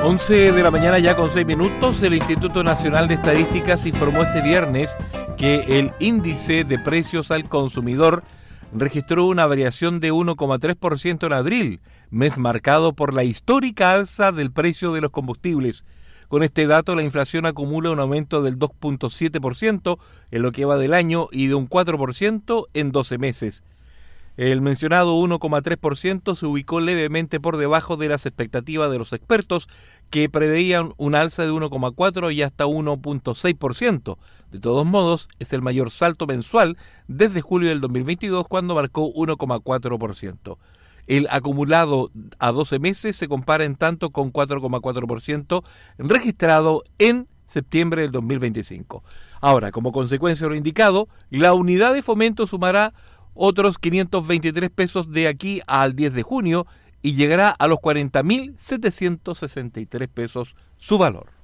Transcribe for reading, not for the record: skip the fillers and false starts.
11 de la mañana ya con 6 minutos, el Instituto Nacional de Estadísticas informó este viernes que el índice de precios al consumidor registró una variación de 1,3% en abril, mes marcado por la histórica alza del precio de los combustibles. Con este dato, la inflación acumula un aumento del 2,7% en lo que va del año y de un 4% en 12 meses. El mencionado 1,3% se ubicó levemente por debajo de las expectativas de los expertos, que preveían un alza de 1,4% y hasta 1,6%. De todos modos, es el mayor salto mensual desde julio del 2022, cuando marcó 1,4%. El acumulado a 12 meses se compara en tanto con 4,4% registrado en septiembre del 2025. Ahora, como consecuencia de lo indicado, la unidad de fomento sumará otros 523 pesos de aquí al 10 de junio y llegará a los 40.763 pesos su valor.